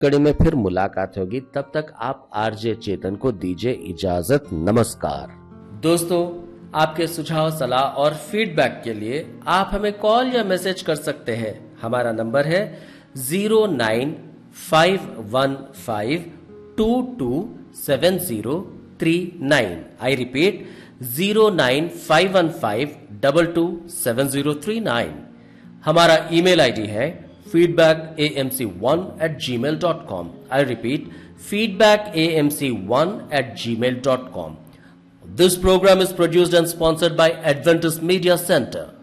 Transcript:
कड़ी में फिर मुलाकात होगी। तब तक आप आरजे चेतन को दीजिए इजाजत। नमस्कार। दोस्तों, आपके सुझाव, सलाह और फीडबैक के लिए आप हमें कॉल या मैसेज कर सकते हैं। हमारा नंबर है 09515227039। I repeat 09515227039। हमारा ईमेल आईडी है feedbackAMC1@gmail.com। I repeat, feedbackAMC1@gmail.com. This program is produced and sponsored by Adventist Media Center.